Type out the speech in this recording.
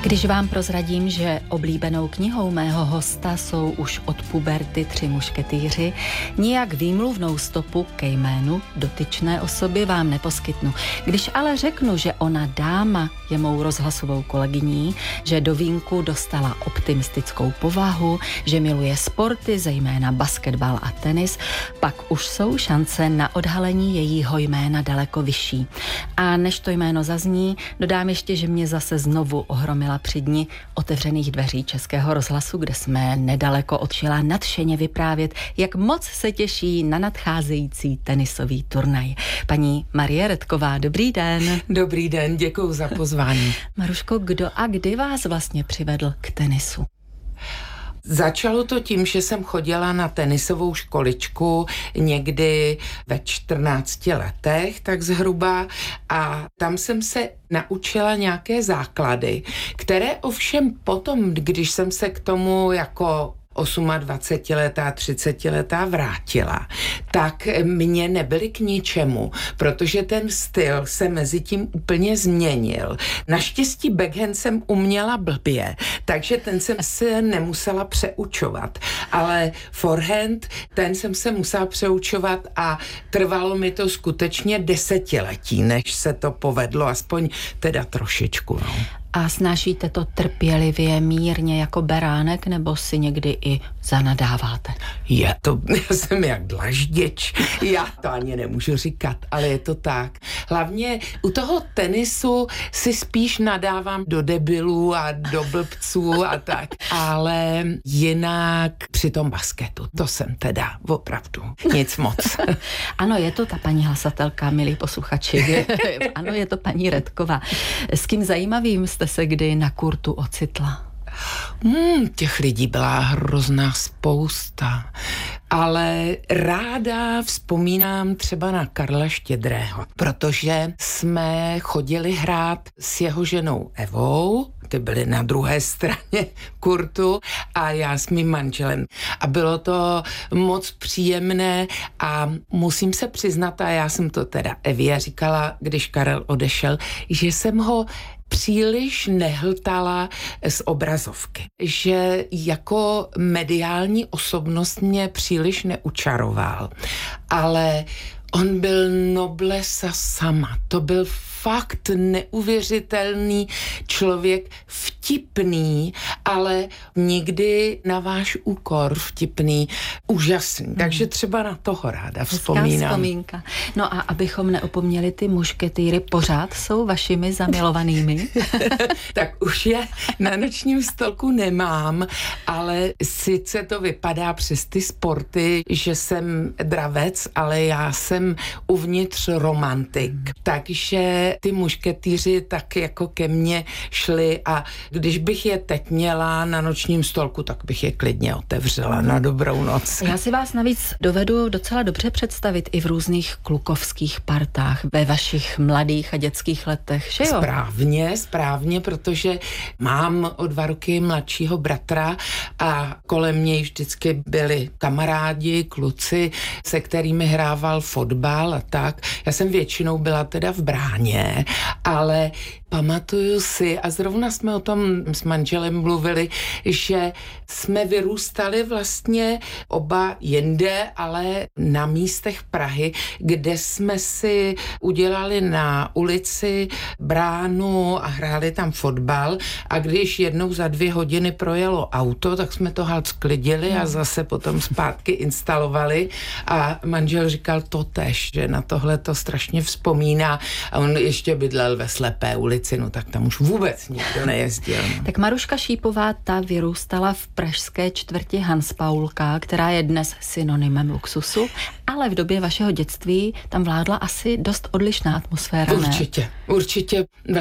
Když vám prozradím, že oblíbenou knihou mého hosta jsou už od puberty 3 mušketýři, nijak výmluvnou stopu ke jménu dotyčné osoby vám neposkytnu. Když ale řeknu, že ona dáma je mou rozhlasovou kolegyní, že do vínku dostala optimistickou povahu, že miluje sporty, zejména basketbal a tenis, pak už jsou šance na odhalení jejího jména daleko vyšší. A než to jméno zazní, dodám ještě, že mě zase znovu ohromila při dni otevřených dveří Českého rozhlasu, kde jsme nedaleko od Šila nadšeně vyprávět, jak moc se těší na nadcházející tenisový turnaj. Paní Marie Redková, dobrý den. Dobrý den, děkuju za pozvání. Maruško, kdo a kdy vás vlastně přivedl k tenisu? Začalo to tím, že jsem chodila na tenisovou školičku někdy ve 14 letech, tak zhruba, a tam jsem se naučila nějaké základy, které ovšem potom, když jsem se k tomu jako 28letá, 30letá vrátila, tak mě nebyly k ničemu, protože ten styl se mezi tím úplně změnil. Naštěstí backhand jsem uměla blbě, takže ten jsem se nemusela přeučovat, ale forehand, ten jsem se musela přeučovat a trvalo mi to skutečně 10 letí, než se to povedlo, aspoň teda trošičku, no. A snášíte to trpělivě, mírně jako beránek, nebo si někdy i zanadáváte? Já jsem jak dlaždič, já to ani nemůžu říkat, ale je to tak. Hlavně u toho tenisu si spíš nadávám do debilů a do blbců a tak, ale jinak při tom basketu, to jsem teda opravdu nic moc. Ano, je to ta paní hlasatelka, milí posluchači. Ano, je to paní Redková. S kým zajímavým jste se kdy na kurtu ocitla? Těch lidí byla hrozná spousta, ale ráda vzpomínám třeba na Karla Štědrého, protože jsme chodili hrát s jeho ženou Evou, ty byly na druhé straně kurtu a já s mým manželem. A bylo to moc příjemné a musím se přiznat, a já jsem to teda Evě říkala, když Karel odešel, že jsem ho příliš nehltala z obrazovky. Že jako mediální osobnost mě příliš neučaroval. Ale on byl noblesa sama. To byl fakt neuvěřitelný člověk, vtipný, ale nikdy na váš úkor vtipný, úžasný. Takže třeba na toho ráda vzpomínám. Hezká vzpomínka. No a abychom neopomněli ty mušketýry, pořád jsou vašimi zamilovanými? Tak už je na nočním stolku nemám, ale sice to vypadá přes ty sporty, že jsem dravec, ale já jsem uvnitř romantik. Takže ty mušketýři tak jako ke mně šli a když bych je teď měla na nočním stolku, tak bych je klidně otevřela na dobrou noc. Já si vás navíc dovedu docela dobře představit i v různých klukovských partách ve vašich mladých a dětských letech, že jo? Správně, protože mám o 2 roky mladšího bratra a kolem něj vždycky byli kamarádi, kluci, se kterými hrával fotbal a tak. Já jsem většinou byla teda v bráně, ale pamatuju si, a zrovna jsme o tom s manželem mluvili, že jsme vyrůstali vlastně oba jinde, ale na místech Prahy, kde jsme si udělali na ulici bránu a hráli tam fotbal a když jednou za 2 hodiny projelo auto, tak jsme to halt sklidili a zase potom zpátky instalovali a manžel říkal totéž, že na tohle to strašně vzpomíná a on ještě bydlel ve Slepé ulici, no tak tam už vůbec nikdo nejezdil. No. Tak Maruška Šípová, ta vyrůstala v pražské čtvrti Hanspaulka, která je dnes synonymem luxusu, ale v době vašeho dětství tam vládla asi dost odlišná atmosféra, ne? Určitě.